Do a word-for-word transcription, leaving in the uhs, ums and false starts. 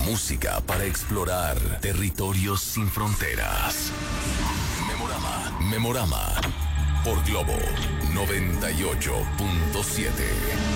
Música para explorar territorios sin fronteras. Memorama, Memorama. Por Globo noventa y ocho punto siete.